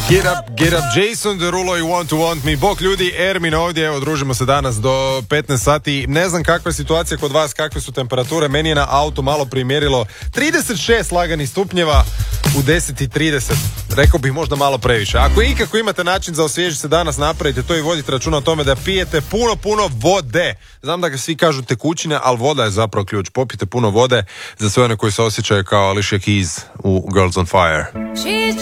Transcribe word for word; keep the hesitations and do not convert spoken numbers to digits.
Get up, get up, Jason Derulo i Want to Want Me. Bok ljudi, Ermin ovdje, evo družimo se danas do petnaest sati. Ne znam kakva je situacija kod vas, kakve su temperature. Meni je na auto malo primjerilo trideset šest laganih stupnjeva u deset i trideset. Rekao bih možda malo previše. Ako ikako imate način za osvježiti se danas, napravite to i vodite računa o tome da pijete puno, puno vode. Znam da ga svi kažu tekućine, ali voda je zapravo ključ. Popijte puno vode za sve one koji se osjećaju kao Alicia Keys u Girls on Fire.